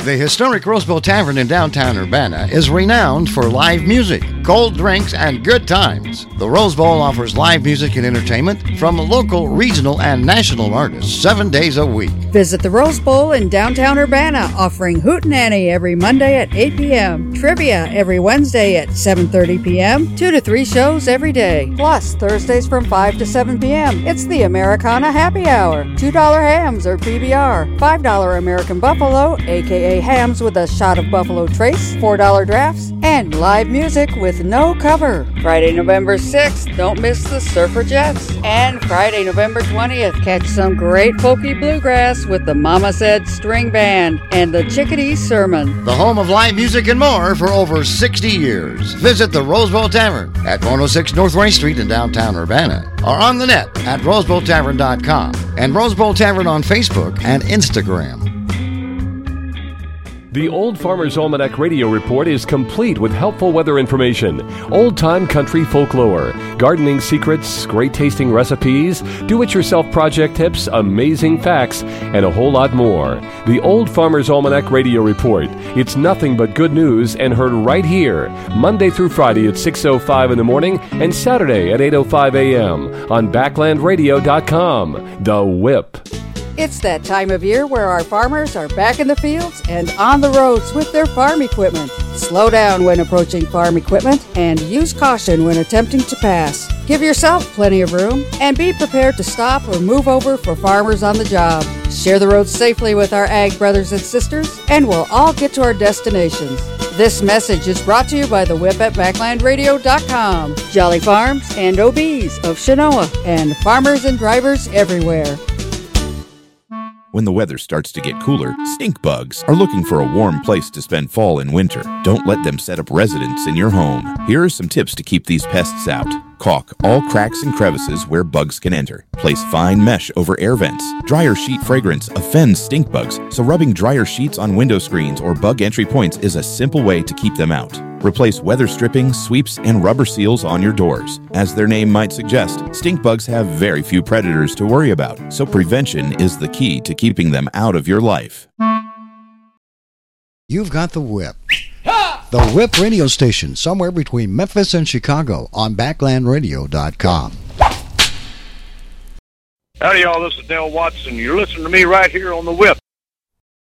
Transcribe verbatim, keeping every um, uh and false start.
The historic Rosebud Tavern in downtown Urbana is renowned for live music, cold drinks, and good times. The Rose Bowl offers live music and entertainment from local, regional, and national artists seven days a week. Visit the Rose Bowl in downtown Urbana, offering hootenanny every Monday at eight p.m., trivia every Wednesday at seven thirty p.m., two to three shows every day. Plus, Thursdays from five to seven p.m., it's the Americana Happy Hour. two dollar hams or P B R, five dollar American Buffalo, aka hams with a shot of Buffalo Trace, four dollar drafts, and live music with no cover. Friday, November sixth, don't miss the Surfer Jets. And Friday, November twentieth, catch some great folky bluegrass with the Mama Said String Band and the Chickadee Sermon. The home of live music and more for over sixty years. Visit the Rosebud Tavern at one oh six North Race Street in downtown Urbana, or on the net at rosebud tavern dot com and Rosebud Tavern on Facebook and Instagram. The Old Farmer's Almanac Radio Report is complete with helpful weather information, old-time country folklore, gardening secrets, great-tasting recipes, do-it-yourself project tips, amazing facts, and a whole lot more. The Old Farmer's Almanac Radio Report. It's nothing but good news and heard right here, Monday through Friday at six oh five in the morning and Saturday at eight oh five a.m. on backland radio dot com. The Whip. It's that time of year where our farmers are back in the fields and on the roads with their farm equipment. Slow down when approaching farm equipment and use caution when attempting to pass. Give yourself plenty of room and be prepared to stop or move over for farmers on the job. Share the roads safely with our ag brothers and sisters, and we'll all get to our destinations. This message is brought to you by the Whip at backland radio dot com, Jolly Farms and O B's of Chenoa, and farmers and drivers everywhere. When the weather starts to get cooler, stink bugs are looking for a warm place to spend fall and winter. Don't let them set up residence in your home. Here are some tips to keep these pests out. Caulk all cracks and crevices where bugs can enter. Place fine mesh over air vents. Dryer sheet fragrance offends stink bugs, so rubbing dryer sheets on window screens or bug entry points is a simple way to keep them out. Replace weather stripping, sweeps, and rubber seals on your doors. As their name might suggest, stink bugs have very few predators to worry about, so prevention is the key to keeping them out of your life. You've got the Whip. The Whip radio station, somewhere between Memphis and Chicago, on backland radio dot com. Howdy, y'all. This is Dale Watson. You're listening to me right here on the Whip.